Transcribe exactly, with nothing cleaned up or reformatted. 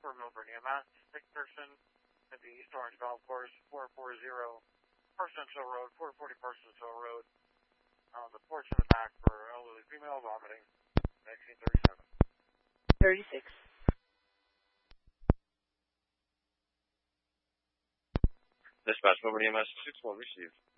for Milburn E M S, sick person at the East Orange Golf Course, four forty Parsonsville Road, four forty Parsonsville Road. On the porch in the back for elderly female vomiting, nineteen thirty-seven. thirty-six. Dispatch, Milburn E M S, six one received.